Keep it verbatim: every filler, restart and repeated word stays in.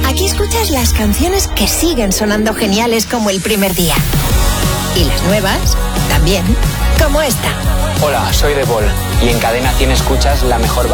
Aquí escuchas las canciones que siguen sonando geniales como el primer día. Y las nuevas, también, como esta. Hola, soy The Ball y en Cadena cien escuchas la mejor